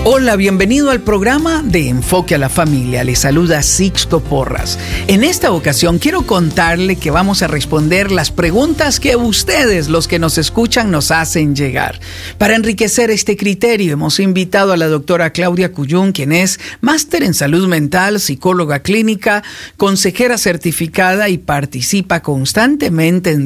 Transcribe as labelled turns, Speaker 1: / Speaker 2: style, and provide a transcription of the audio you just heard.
Speaker 1: Hola, bienvenido al programa de Enfoque a la Familia. Le saluda Sixto Porras. En esta ocasión quiero contarle que vamos a responder las preguntas que ustedes, los que nos escuchan, nos hacen llegar. Para enriquecer este criterio hemos invitado a la doctora Claudia Cuyún, quien es máster en salud mental, psicóloga clínica, consejera certificada y participa constantemente en